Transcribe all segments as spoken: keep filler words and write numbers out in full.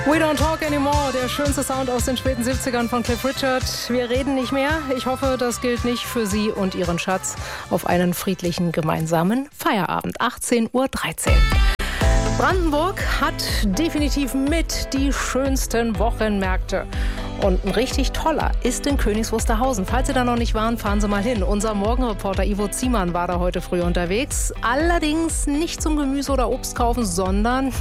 We Don't Talk Anymore, der schönste Sound aus den späten siebzigern von Cliff Richard. Wir reden nicht mehr. Ich hoffe, das gilt nicht für Sie und Ihren Schatz auf einen friedlichen gemeinsamen Feierabend. achtzehn Uhr dreizehn. Brandenburg hat definitiv mit die schönsten Wochenmärkte. Und ein richtig toller ist in Königs Wusterhausen. Falls Sie da noch nicht waren, fahren Sie mal hin. Unser Morgenreporter Ivo Ziemann war da heute früh unterwegs. Allerdings nicht zum Gemüse oder Obst kaufen, sondern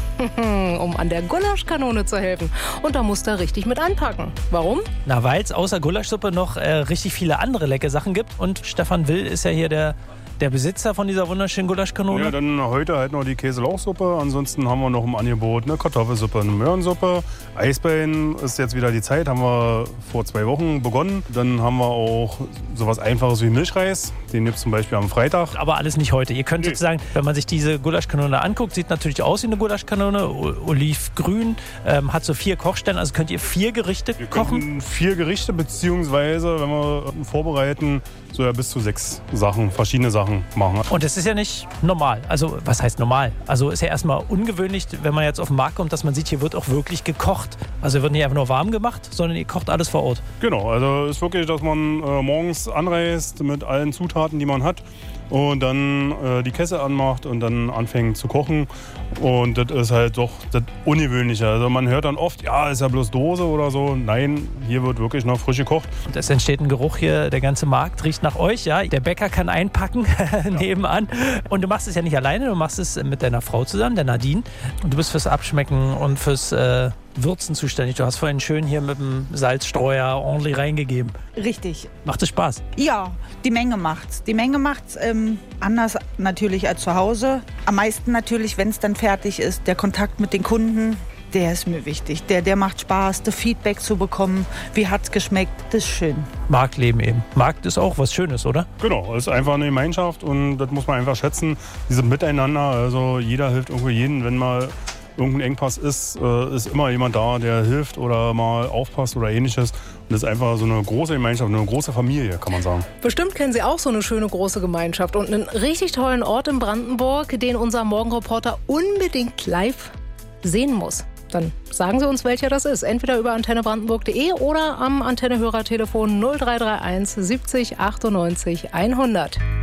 um an der Gulaschkanone zu helfen. Und da muss er richtig mit anpacken. Warum? Na, weil es außer Gulaschsuppe noch äh, richtig viele andere leckere Sachen gibt. Und Stefan Will ist ja hier der... Der Besitzer von dieser wunderschönen Gulaschkanone? Ja, dann heute halt noch die Käselauchsuppe. Ansonsten haben wir noch im Angebot eine Kartoffelsuppe, eine Möhrensuppe. Eisbein ist jetzt wieder die Zeit, haben wir vor zwei Wochen begonnen. Dann haben wir auch sowas Einfaches wie Milchreis. Den gibt es zum Beispiel am Freitag. Aber alles nicht heute. Ihr könnt Nee. sozusagen, wenn man sich diese Gulaschkanone anguckt, sieht natürlich aus wie eine Gulaschkanone, o- olivgrün, ähm, hat so vier Kochstellen. Also könnt ihr vier Gerichte Wir kochen? kochen vier Gerichte, beziehungsweise, wenn wir vorbereiten, so ja bis zu sechs Sachen, verschiedene Sachen machen. Und das ist ja nicht normal. Also, was heißt normal? Also, ist ja erstmal ungewöhnlich, wenn man jetzt auf den Markt kommt, dass man sieht, hier wird auch wirklich gekocht. Also, wird nicht einfach nur warm gemacht, sondern ihr kocht alles vor Ort. Genau, also ist wirklich, dass man äh, morgens anreist mit allen Zutaten, die man hat und dann äh, die Kessel anmacht und dann anfängt zu kochen. Und das ist halt doch das Ungewöhnliche. Also man hört dann oft, ja, ist ja bloß Dose oder so. Nein, hier wird wirklich noch frisch gekocht. Und es entsteht ein Geruch hier, der ganze Markt riecht nach euch, ja. Der Bäcker kann einpacken nebenan. Und du machst es ja nicht alleine, du machst es mit deiner Frau zusammen, der Nadine. Und du bist fürs Abschmecken und fürs äh, Würzen zuständig. Du hast vorhin schön hier mit dem Salzstreuer ordentlich reingegeben. Richtig. Macht es Spaß? Ja, die Menge macht's. Die Menge macht's ähm, anders natürlich als zu Hause. Am meisten natürlich, wenn es dann fertig ist, der Kontakt mit den Kunden, der ist mir wichtig. Der, der macht Spaß, das Feedback zu bekommen. Wie hat's geschmeckt? Das ist schön. Marktleben eben. Markt ist auch was Schönes, oder? Genau, es ist einfach eine Gemeinschaft und das muss man einfach schätzen. Diese Miteinander, also jeder hilft irgendwo jeden, wenn mal irgendein Engpass ist, äh, ist immer jemand da, der hilft oder mal aufpasst oder ähnliches. Und das ist einfach so eine große Gemeinschaft, eine große Familie, kann man sagen. Bestimmt kennen Sie auch so eine schöne große Gemeinschaft und einen richtig tollen Ort in Brandenburg, den unser Morgenreporter unbedingt live sehen muss. Dann sagen Sie uns, welcher das ist. Entweder über antenne brandenburg punkt de oder am Antenne-Hörertelefon null drei drei eins siebzig achtundneunzig hundert.